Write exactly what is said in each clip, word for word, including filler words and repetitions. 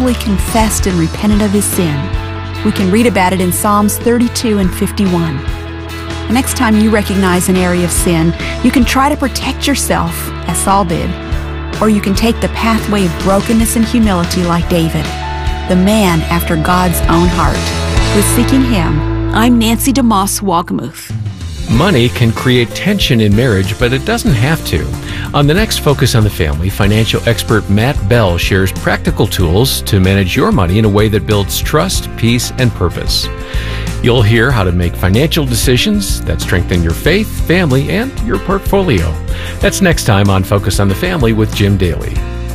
humbly confessed and repented of his sin. We can read about it in Psalms thirty-two and fifty-one. The next time you recognize an area of sin, you can try to protect yourself, as Saul did, or you can take the pathway of brokenness and humility like David, the man after God's own heart. With Seeking Him, I'm Nancy DeMoss Walgemuth. Money can create tension in marriage, but it doesn't have to. On the next Focus on the Family, financial expert Matt Bell shares practical tools to manage your money in a way that builds trust, peace, and purpose. You'll hear how to make financial decisions that strengthen your faith, family, and your portfolio. That's next time on Focus on the Family with Jim Daly.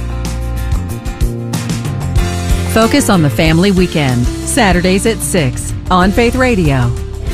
Focus on the Family Weekend, Saturdays at six on Faith Radio.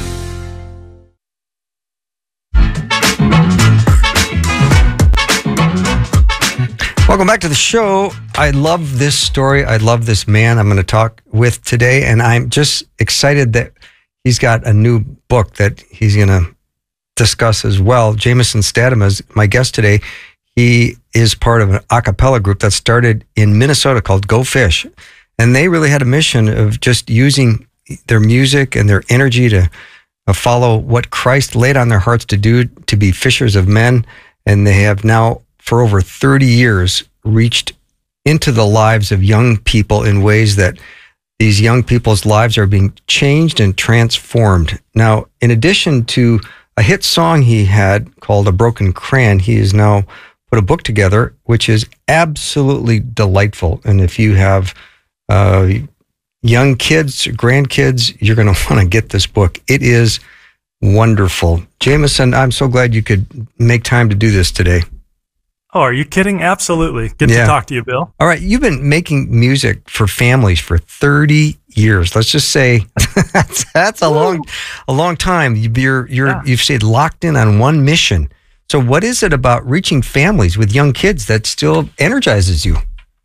Welcome back to the show. I love this story. I love this man I'm going to talk with today, and I'm just excited that he's got a new book that he's going to discuss as well. Jameson Statham is my guest today. He is part of an a cappella group that started in Minnesota called Go Fish, and they really had a mission of just using their music and their energy to uh, follow what Christ laid on their hearts to do, to be fishers of men, and they have now for over thirty years, reached into the lives of young people in ways that these young people's lives are being changed and transformed. Now, in addition to a hit song he had called A Broken Crayon, he has now put a book together, which is absolutely delightful. And if you have uh, young kids, grandkids, you're going to want to get this book. It is wonderful. Jameson, I'm so glad you could make time to do this today. Oh, are you kidding? Absolutely. Good Yeah. to talk to you, Bill. All right, you've been making music for families for thirty years. Let's just say that's, that's a long, a long time. You're, you're, Yeah. you've stayed locked in on one mission. So, what is it about reaching families with young kids that still energizes you?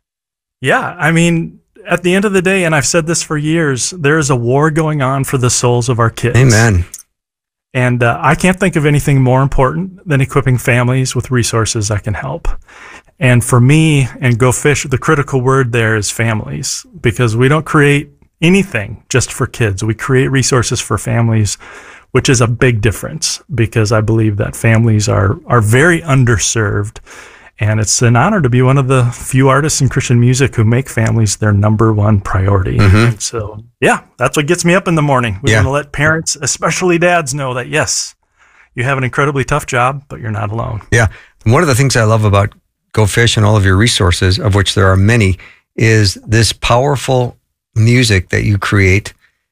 Yeah, I mean, at the end of the day, and I've said this for years, there is a war going on for the souls of our kids. Amen. And uh, I can't think of anything more important than equipping families with resources that can help. And for me and Go Fish, the critical word there is families, because we don't create anything just for kids. We create resources for families, which is a big difference, because I believe that families are are very underserved. And it's an honor to be one of the few artists in Christian music who make families their number one priority. Mhm. And so, yeah, that's what gets me up in the morning. We Yeah. want to let parents, especially dads, know that, yes, you have an incredibly tough job, but you're not alone. Yeah. One of the things I love about Go Fish and all of your resources, of which there are many, is this powerful music that you create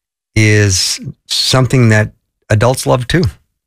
is something that adults love too.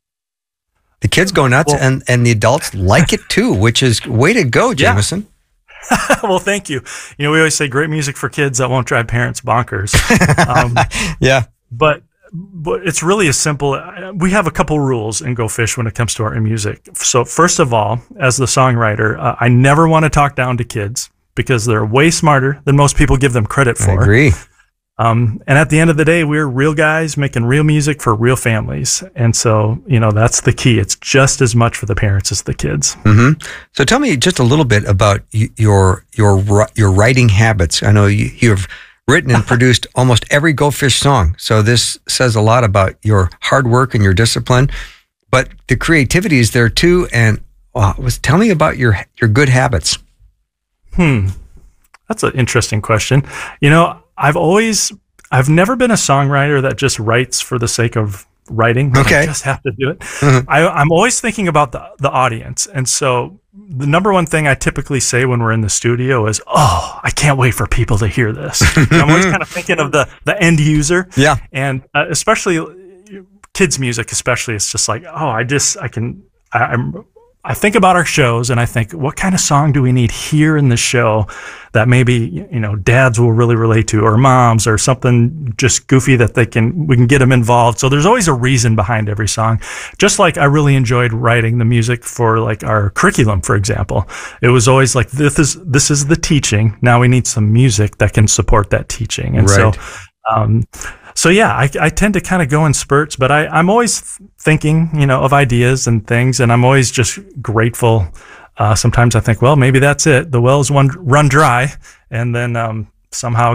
The kids go nuts, Well- and, and the adults like it too, which is way to go, Yeah. Jameson. Well, thank you. You know, we always say great music for kids that won't drive parents bonkers. Um, Yeah. But but it's really as simple. We have a couple rules in Go Fish when it comes to our music. So first of all, as the songwriter, uh, I never want to talk down to kids because they're way smarter than most people give them credit I for. agree. Um, and at the end of the day, we're real guys making real music for real families. And so, you know, that's the key. It's just as much for the parents as the kids. hmm So tell me just a little bit about y- your your ri- your writing habits. I know you, you have written and produced almost every Go Fish song. So this says a lot about your hard work and your discipline. But the creativity is there too. And uh, was tell me about your your good habits. Hmm. That's an interesting question. You know, I've always, I've never been a songwriter that just writes for the sake of writing. Like, Okay. I just have to do it. Mhm. I, I'm always thinking about the, the audience. And so the number one thing I typically say when we're in the studio is, oh, I can't wait for people to hear this. And I'm always kind of thinking of the, the end user. Yeah. And uh, especially kids music, especially, it's just like, oh, I just, I can, I, I'm, I think about our shows and I think, what kind of song do we need here in the show that maybe, you know, dads will really relate to, or moms, or something just goofy that they can, we can get them involved. So there's always a reason behind every song. Just like I really enjoyed writing the music for like our curriculum, for example. It was always like, this is, this is the teaching. Now we need some music that can support that teaching. And Right. so, um, So yeah, I, I tend to kind of go in spurts, but I, I'm always thinking, you know, of ideas and things, and I'm always just grateful. Uh, sometimes I think, well, maybe that's it. The well's one run dry, and then um, somehow